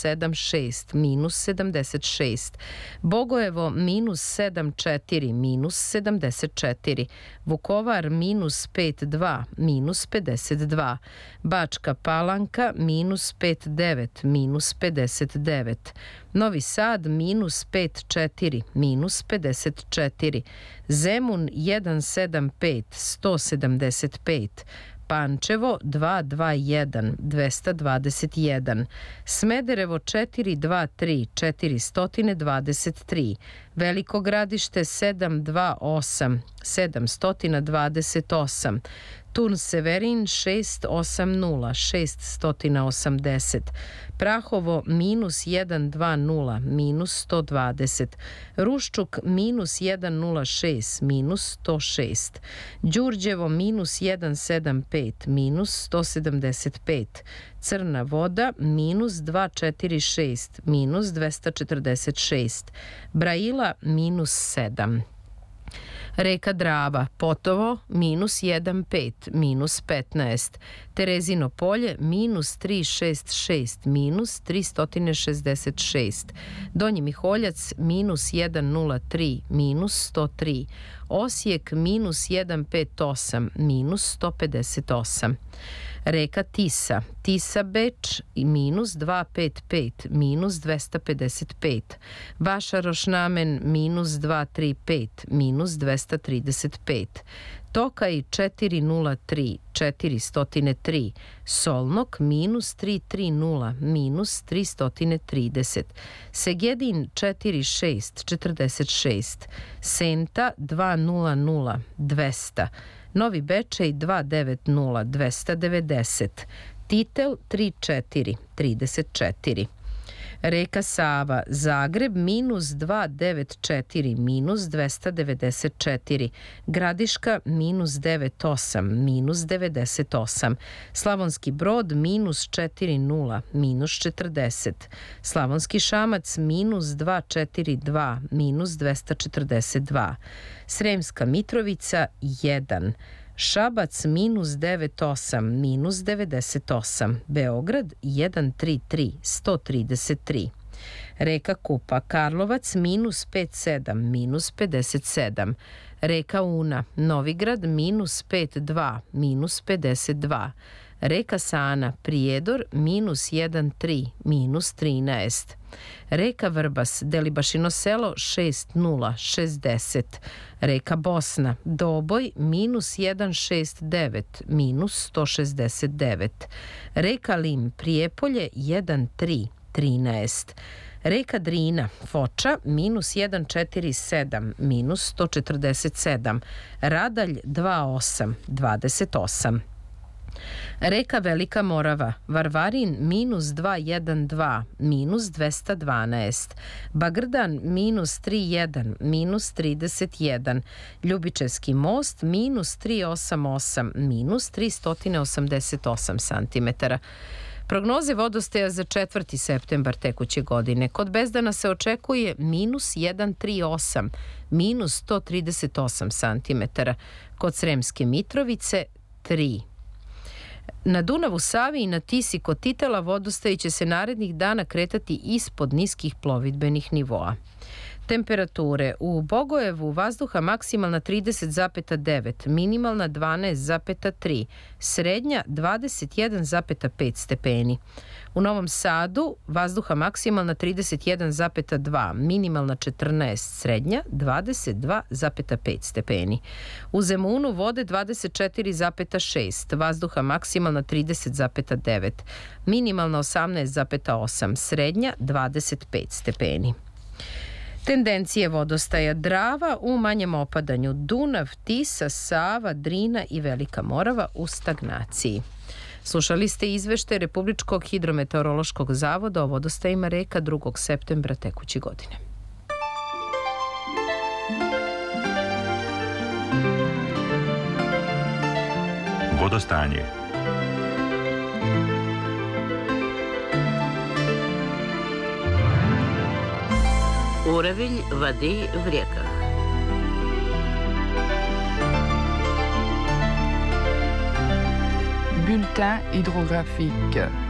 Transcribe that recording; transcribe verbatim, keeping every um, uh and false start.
sedam šest, minus sedamdeset šest. Bogojevo minus sedam četiri, minus sedamdeset četiri. Vukovar minus pet dva, minus pedeset dva. Bačka Palanka minus pet devet, minus pedeset devet. Novi Sad minus pet četiri, minus pedeset četiri. Zemun jedan sedam pet, sto sedamdeset pet. Pančevo dva dva jedan, dvesta dvadeset jedan. Smederevo četiri dva tri, četiristo dvadeset tri. Veliko Gradište sedam dva osam, sedamsto dvadeset osam. Turn Severin šest osam nula, šesto osamdeset. Prahovo minus jedan dva nula, minus sto dvadeset. Ruščuk minus jedan nula šest, minus sto šest. Đurđevo minus jedan sedam pet, minus sto sedamdeset pet. Crna Voda minus dva četiri šest, minus dvesta četrdeset šest. Braila minus sedam. Reka Drava, Potovo, minus jedan pet, minus petnaest. Terezino Polje, minus tri šest šest, minus tristo šezdeset šest. Donji Miholjac, minus jedan nula tri, minus sto tri. Osijek, minus jedan pet osam, minus sto pedeset osam. Reka Tisa, Tisa Beč, minus dva pet pet, minus dvesta pedeset pet. Vašaroš Namen, minus dva tri pet, minus dvesta trideset pet. Tokaj četiri nula tri, četiristo tri. Solnok minus tri tri nula, minus tristo trideset. Segedin četiri šest, četrdeset šest. Senta dva nula nula, dvesta. Novi Bečej dva devet nula, dvesta devedeset. Titel tri četiri, trideset četiri. Reka Sava, Zagreb minus dva devet četiri, minus dvesta devedeset četiri. Gradiška minus devet osam, minus devedeset osam. Slavonski Brod minus četiri nula, minus četrdeset. Slavonski Šamac minus dva četiri dva, minus dvesta četrdeset dva. Sremska Mitrovica jedan. Šabac minus devet osam, minus devedeset osam. Beograd jedan tri tri, sto trideset tri. Reka Kupa, Karlovac minus pet sedam, minus pedeset sedam. Reka Una, Novigrad minus pet dva, minus pedeset dva. Reka Sana, Prijedor minus jedan tri, minus trinaest. Reka Vrbas, Delibašino Selo šest nula, šezdeset. Reka Bosna, Doboj minus jedan šest devet, minus sto šezdeset devet. Reka Lim, Prijepolje jedan tri, trinaest. Reka Drina, Foča, minus jedan četiri sedam, minus sto četrdeset sedam. Radalj dva osam, dvadeset osam. Reka Velika Morava, Varvarin minus dva jedan dva, minus dvesta dvanaest. Bagrdan minus tri jedan, minus trideset jedan. Ljubičevski most minus tri osam osam, minus tristo osamdeset osam santimetara. Prognoze vodostaja za četvrti septembar tekuće godine. Kod Bezdana se očekuje minus jedan tri osam, minus sto trideset osam santimetara. Kod Sremske Mitrovice tri. Na Dunavu, Savi i na Tisi kod Titela vodostaj će se narednih dana kretati ispod niskih plovidbenih nivoa. Temperature u Bogojevu vazduha maksimalna trideset zarez devet, minimalna dvanaest zarez tri, srednja dvadeset jedan zarez pet stepeni. U Novom Sadu vazduha maksimalna trideset jedan zarez dva, minimalna četrnaest, srednja dvadeset dva zarez pet stepeni. U Zemunu vode dvadeset četiri zarez šest, vazduha maksimalna trideset zarez devet, minimalna osamnaest zarez osam, srednja dvadeset pet stepeni. Tendencije vodostaja: Drava u manjem opadanju, Dunav, Tisa, Sava, Drina i Velika Morava u stagnaciji. Slušali ste izveštaj Republičkog hidrometeorološkog zavoda o vodostajima reka drugog septembra tekuće godine. Vodostanje. Уровень воды в реках. Bulletin hydrographique.